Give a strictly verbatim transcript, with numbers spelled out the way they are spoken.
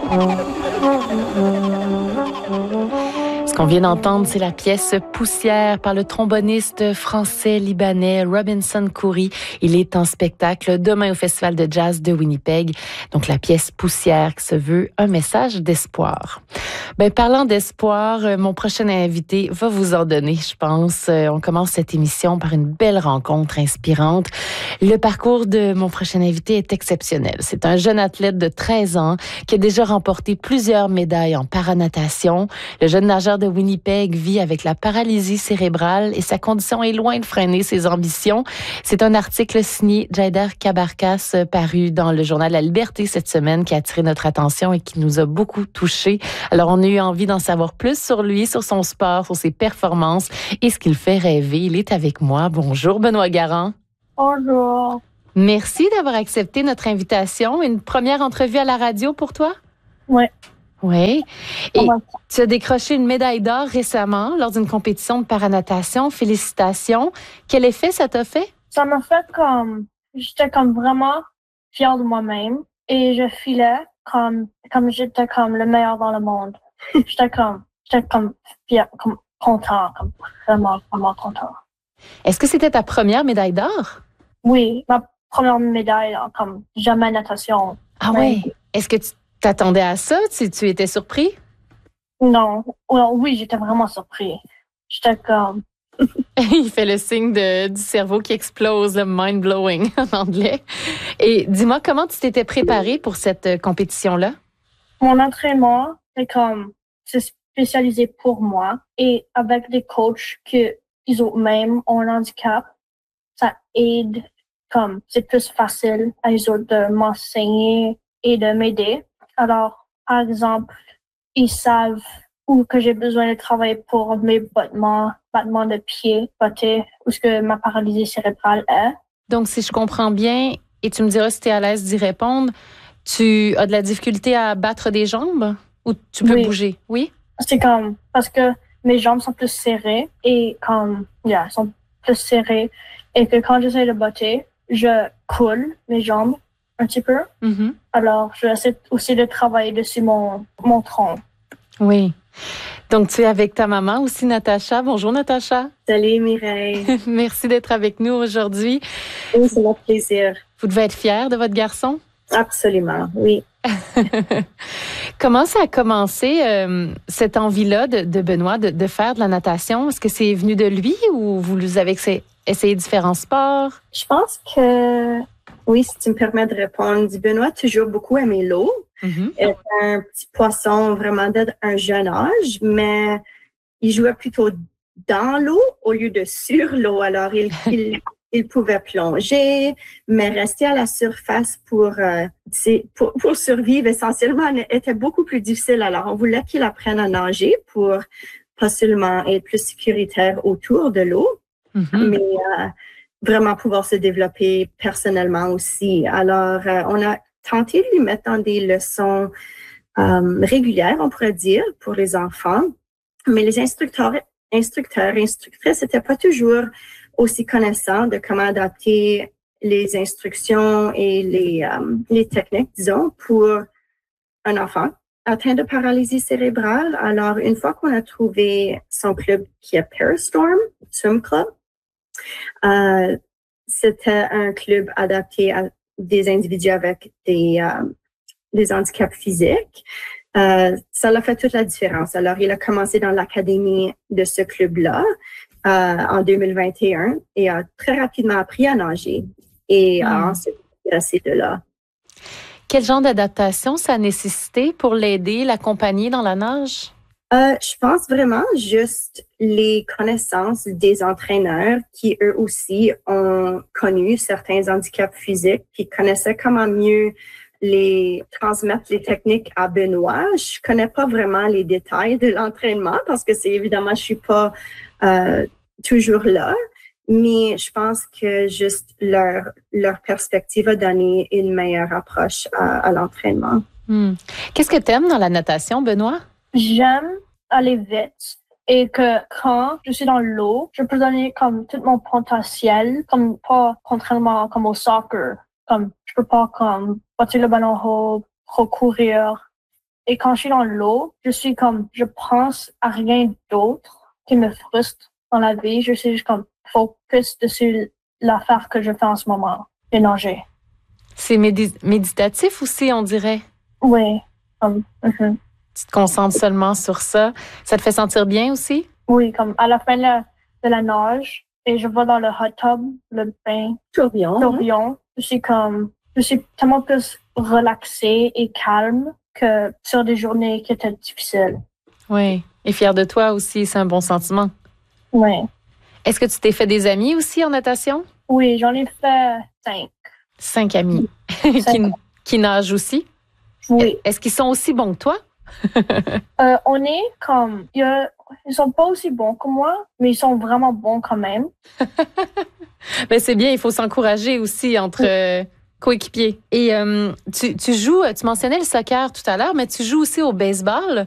Ce qu'on vient d'entendre, c'est la pièce Poussière par le tromboniste français-libanais Robinson Khoury. Il est en spectacle demain au Festival de jazz de Winnipeg. Donc, la pièce Poussière qui se veut un message d'espoir. Ben, parlant d'espoir, mon prochain invité va vous en donner, je pense. On commence cette émission par une belle rencontre inspirante. Le parcours de mon prochain invité est exceptionnel. C'est un jeune athlète de treize ans qui a déjà remporté plusieurs médailles en paranatation. Le jeune nageur de Winnipeg vit avec la paralysie cérébrale et sa condition est loin de freiner ses ambitions. C'est un article signé Jaider Kabarkas paru dans le journal La Liberté cette semaine qui a attiré notre attention et qui nous a beaucoup touchés. Alors, on a eu envie d'en savoir plus sur lui, sur son sport, sur ses performances et ce qu'il fait rêver. Il est avec moi. Bonjour, Benoît Garand. Bonjour. Merci d'avoir accepté notre invitation. Une première entrevue à la radio pour toi? Oui. Oui. Et tu as décroché une médaille d'or récemment lors d'une compétition de paranatation. Félicitations. Quel effet ça t'a fait? Ça m'a fait comme... J'étais comme vraiment fière de moi-même et je filais comme, comme j'étais comme le meilleur dans le monde. j'étais comme... J'étais comme fière, comme content, comme vraiment, vraiment content. Est-ce que c'était ta première médaille d'or? Oui, ma première médaille, comme jamais natation. Ah oui? Est-ce que tu t'attendais à ça? Tu, tu étais surpris? Non. Well, oui, j'étais vraiment surpris. J'étais comme... Il fait le signe de, du cerveau qui explose, le mind-blowing en anglais. Et dis-moi, comment tu t'étais préparée pour cette compétition-là? Mon entraînement, c'est comme... C'est spécialisé pour moi. Et avec des coachs qui eux-mêmes ont un handicap, ça aide, comme c'est plus facile à eux autres de m'enseigner et de m'aider. Alors, par exemple, ils savent où que j'ai besoin de travailler pour mes battements, battements de pied, botter, où ce que ma paralysie cérébrale est. Donc, si je comprends bien, et tu me diras si tu es à l'aise d'y répondre, tu as de la difficulté à battre des jambes ou tu peux oui. bouger? Oui? C'est comme, parce que mes jambes sont plus serrées et comme, yeah, sont plus serrées et que quand j'essaie de botter, je coule mes jambes un petit peu. Mm-hmm. Alors, je essaie aussi de travailler dessus mon, mon tronc. Oui. Donc, tu es avec ta maman aussi, Natacha. Bonjour, Natacha. Salut, Mireille. Merci d'être avec nous aujourd'hui. Oui, c'est mon plaisir. Vous devez être fière de votre garçon? Absolument, oui. Comment ça a commencé, euh, cette envie-là de, de Benoît de, de faire de la natation? Est-ce que c'est venu de lui ou vous avez essayé différents sports? Je pense que, oui, si tu me permets de répondre, Benoît a toujours beaucoup aimé l'eau. Mm-hmm. Il était un petit poisson vraiment d'un jeune âge, mais il jouait plutôt dans l'eau au lieu de sur l'eau. Alors, il, il, il pouvait plonger, mais rester à la surface pour, euh, pour, pour survivre essentiellement était beaucoup plus difficile. Alors, on voulait qu'il apprenne à nager pour pas seulement être plus sécuritaire autour de l'eau, mm-hmm. mais euh, vraiment pouvoir se développer personnellement aussi. Alors, euh, on a tenté de lui mettre dans des leçons euh, régulières, on pourrait dire, pour les enfants, mais les instructeurs, instructeurs et instructrices n'étaient pas toujours aussi connaissants de comment adapter les instructions et les, euh, les techniques, disons, pour un enfant atteint de paralysie cérébrale. Alors, une fois qu'on a trouvé son club qui est Peristorm Swim Club, euh, c'était un club adapté à des individus avec des, euh, des handicaps physiques. Euh, ça l'a fait toute la différence. Alors, il a commencé dans l'académie de ce club-là euh, en deux mille vingt et un et a très rapidement appris à nager et a mmh. ensuite passé de là. Quel genre d'adaptation ça a nécessité pour l'aider, l'accompagner dans la nage? Euh, je pense vraiment juste les connaissances des entraîneurs qui, eux aussi, ont connu certains handicaps physiques, qui connaissaient comment mieux les transmettre les techniques à Benoît. Je connais pas vraiment les détails de l'entraînement parce que c'est évidemment, je suis pas euh, toujours là, mais je pense que juste leur, leur perspective a donné une meilleure approche à, à l'entraînement. Hmm. Qu'est-ce que tu aimes dans la natation, Benoît? J'aime aller vite et que quand je suis dans l'eau, je peux donner comme tout mon potentiel, comme pas contrairement comme au soccer, comme je peux pas comme battre le ballon haut, trop courir Et quand je suis dans l'eau, je suis comme, je pense à rien d'autre qui me frustre dans la vie. Je suis juste comme focus dessus l'affaire que je fais en ce moment, de nager. C'est médi- méditatif aussi, on dirait. Oui. Comme, mm-hmm. Tu te concentres seulement sur ça. Ça te fait sentir bien aussi? Oui, comme à la fin de la, de la nage, et je vais dans le hot tub, le bain tourbillon. tourbillon. Je suis comme, je suis tellement plus relaxée et calme que sur des journées qui étaient difficiles. Oui. Et fière de toi aussi, c'est un bon sentiment. Oui. Est-ce que tu t'es fait des amis aussi en natation? Oui, j'en ai fait cinq. Cinq amis Cinq. qui, qui nagent aussi? Oui. Est-ce qu'ils sont aussi bons que toi? euh, on est comme, il y a, ils sont pas aussi bons que moi, mais ils sont vraiment bons quand même. Ben c'est bien, il faut s'encourager aussi entre euh, coéquipiers. Et euh, tu, tu joues, tu mentionnais le soccer tout à l'heure, mais tu joues aussi au baseball.